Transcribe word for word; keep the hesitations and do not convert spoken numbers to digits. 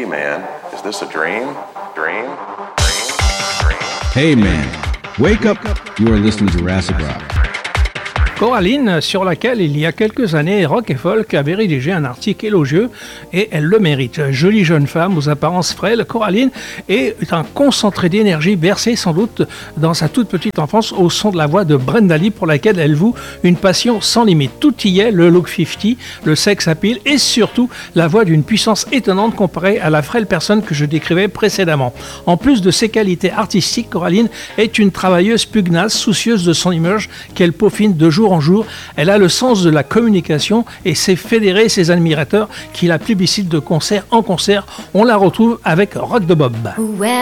Hey man, is this a dream? Dream? Dream? Dream? Hey man, wake up. You are listening to Jurassic Rock. Coraline, sur laquelle il y a quelques années, Rock et Folk avait rédigé un article élogieux, et elle le mérite. Jolie jeune femme aux apparences frêles, Coraline est un concentré d'énergie bercé sans doute dans sa toute petite enfance au son de la voix de Brenda Lee, pour laquelle elle voue une passion sans limite. Tout y est, le look cinquante, le sex appeal et surtout la voix d'une puissance étonnante comparée à la frêle personne que je décrivais précédemment. En plus de ses qualités artistiques, Coraline est une travailleuse pugnace, soucieuse de son image qu'elle peaufine de jour en jour. Elle a le sens de la communication et sait fédérer ses admirateurs qui la plébiscitent de concert en concert. On la retrouve avec Rock de Bob. When